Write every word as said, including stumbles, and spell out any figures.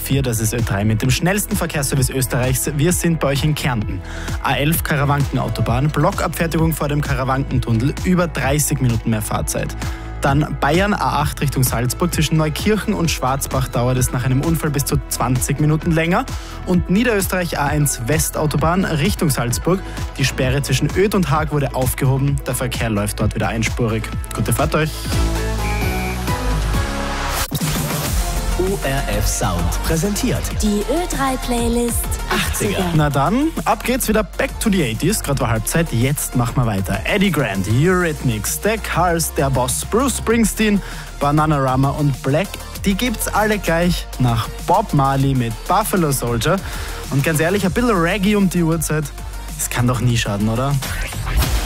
vier, das ist Ö drei mit dem schnellsten Verkehrsservice Österreichs. Wir sind bei euch in Kärnten. A elf Karawankenautobahn, Blockabfertigung vor dem Karawankentunnel, über dreißig Minuten mehr Fahrzeit. Dann Bayern A acht Richtung Salzburg, zwischen Neukirchen und Schwarzbach dauert es nach einem Unfall bis zu zwanzig Minuten länger. Und Niederösterreich A eins Westautobahn Richtung Salzburg. Die Sperre zwischen Oedt und Haag wurde aufgehoben. Der Verkehr läuft dort wieder einspurig. Gute Fahrt euch! O R F Sound präsentiert die Ö drei Playlist achtziger. Na dann, ab geht's wieder back to the eighties. Gerade war Halbzeit, jetzt machen wir weiter. Eddie Grant, Eurythmics, The Cars, Der Boss, Bruce Springsteen, Bananarama und Black. Die gibt's alle gleich nach Bob Marley mit Buffalo Soldier. Und ganz ehrlich, ein bisschen Reggae um die Uhrzeit, das kann doch nie schaden, oder?